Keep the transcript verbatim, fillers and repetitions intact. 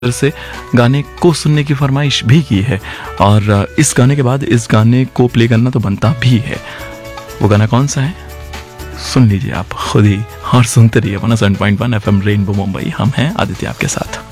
से गाने को सुनने की फरमाइश भी की है और इस गाने के बाद इस गाने को प्ले करना तो बनता भी है। वो गाना कौन सा है सुन लीजिए आप खुद ही और सुनते रहिए one seven point one F M rainbow Mumbai. हम हैं आदित्य आपके साथ।